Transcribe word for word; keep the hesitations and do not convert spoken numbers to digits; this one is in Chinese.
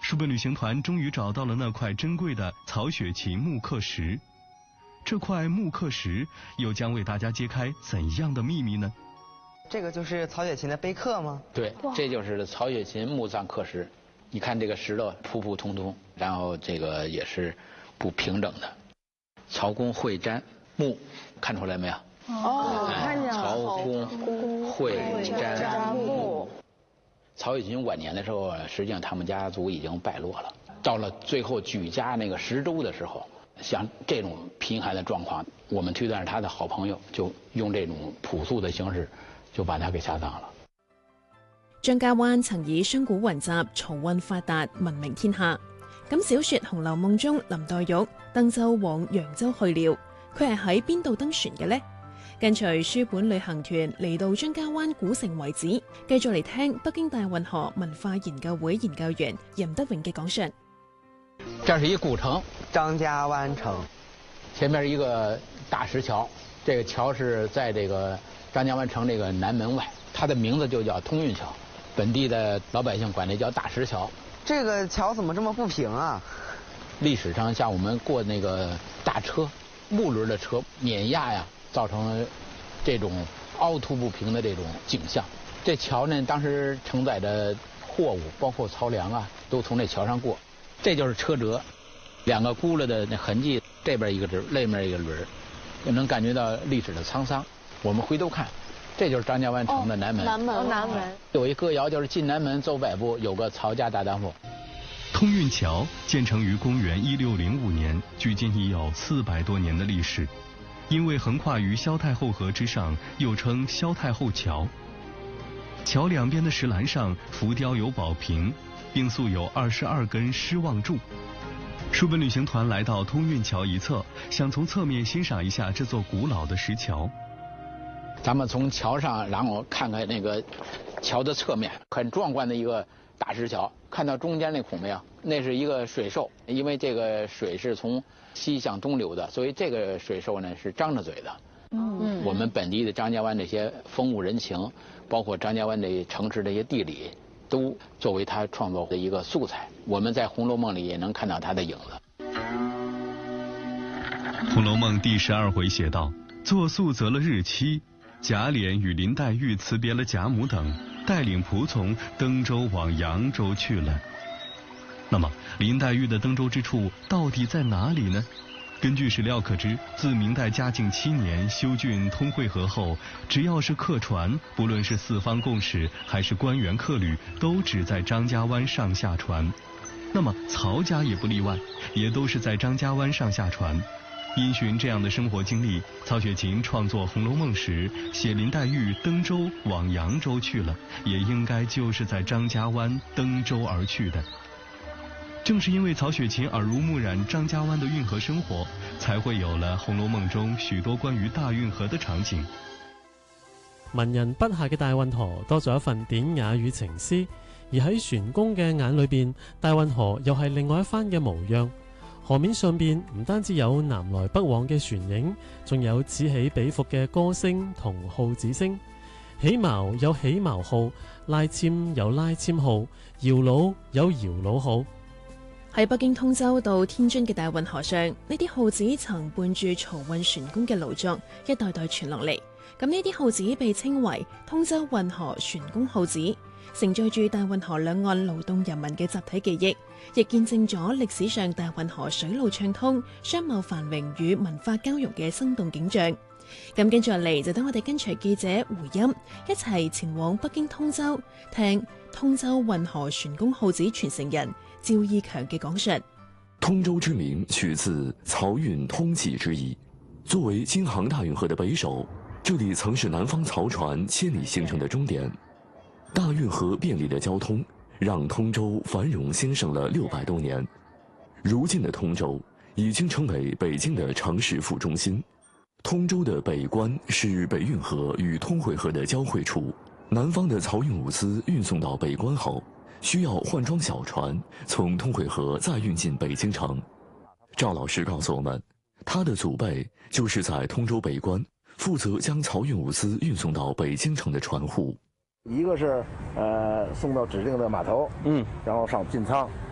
书本旅行团终于找到了那块珍贵的曹雪芹木刻石。这块木刻石又将为大家揭开怎样的秘密呢？ 这个就是曹雪芹的碑刻吗？ 对，这就是曹雪芹墓葬刻石。你看这个石头普普通通，然后这个也是不平整的。曹公会瞻墓，看出来没有？ 哦，看见了。 曹公会瞻墓。曹雪芹晚年的时候，实际上他们家族已经败落了。到了最后举家那个十州的时候，像这种贫寒的状况，我们推断是他的好朋友就用这种朴素的形式，就把他给下葬了。 張家灣曾以商賈雲集、漕運發達聞名天下。咁小說《紅樓夢》中林黛玉登舟往揚州去了，佢係喺邊度登船嘅呢？跟隨書本旅行團嚟到張家灣古城遺址，繼續嚟聽北京大運河文化研究會研究員任德榮嘅講述。 這是一古城， 張家灣城， 前面一個大石橋，這個橋是在這個張家灣城這個南門外，它的名字就叫通運橋，本地的老百姓管這叫大石橋。 這個橋怎麼這麼不平啊？ 歷史上像我們過那個大車，木輪的車碾壓呀，造成這種凹凸不平的這種景象。這橋呢，當時承載着貨物，包括漕糧啊，都從這橋上過。這就是車辙，兩個轱辘的那痕跡，這邊一個輪，那邊一個輪，就能感覺到歷史的滄桑。我們回頭看，這就是張家灣城的南門。 南門，南門有一歌謠，就是進南門走百步，有個曹家大當鋪。 通運橋建成於公元一六零五年，距今已有四百多年的歷史。因為橫跨於蕭太后河之上，又稱蕭太后橋。橋兩邊的石欄上浮雕有寶瓶，並塑有二十二根施望柱。書本旅行團來到通運橋一側，想從側面欣賞一下這座古老的石橋。 咱們從橋上，然後看看那個橋的側面，很壯觀的一個大石橋。看到中間那孔沒有？那是一個水獸，因為這個水是從西向東流的，所以這個水獸呢是張着嘴的。嗯，我們本地的張家灣這些風物人情，包括張家灣的城市這些地理，都作為他創作的一個素材。我們在《紅樓夢》裡也能看到他的影子。 《紅樓夢》第十二回寫道：作宿擇了日期，賈璉與林黛玉辭別了賈母等，帶領僕從登舟往揚州去了。那麼林黛玉的登舟之處到底在哪裡呢？根據史料可知，自明代嘉靖七年修浚通惠河後，只要是客船，不論是四方共使還是官員客旅，都只在張家灣上下船。那麼曹家也不例外，也都是在張家灣上下船。因循這樣的生活經歷，曹雪芹創作《紅樓夢》時寫林黛玉登舟往揚州去了，也應該就是在張家灣登舟而去的。正是因為曹雪芹耳濡目染張家灣的運河生活，才會有了《紅樓夢》中許多關於大運河的場景。 文人筆下嘅大運河多咗一份典雅與情思，而喺船工嘅眼裏邊，大運河又係另外一番嘅模樣。河面上邊唔單止有南來北往嘅船影，仲有此起彼伏嘅歌聲同號子聲。起錨有起錨號，拉纖有拉纖號，搖橹有搖橹號。 喺北京通州到天津嘅大運河上，呢啲號子曾伴住漕運船工嘅勞作，一代代傳落嚟。咁呢啲號子被稱為通州運河船工號子，承載住大運河兩岸勞動人民嘅集體記憶，亦見證咗歷史上大運河水路暢通、商貿繁榮與文化交融嘅生動景象。咁跟住落嚟就等我哋跟隨記者回音，一齊前往北京通州，聽通州運河船工號子傳承人趙義強嘅講述。 通州之名取自漕運通濟之意，作為京杭大運河的北首，這裡曾是南方漕船千里行程的終點。大運河便利的交通，讓通州繁榮興盛了六百多年。如今的通州已經成為北京的城市副中心。通州的北關是北運河與通惠河的交匯處，南方的漕運物資運送到北關後，需要換裝小船從通惠河再運進北京城。趙老師告訴我們，他的祖輩就是在通州北關負責將漕運物資運送到北京城的船戶。 一個是呃送到指定的碼頭，嗯，然後上進倉，